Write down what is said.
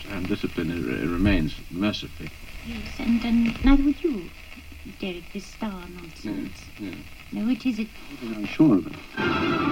And discipline remains, mercifully. Yes, and neither would you, Derek, this star nonsense. Yeah. No, it is it. I'm sure of it.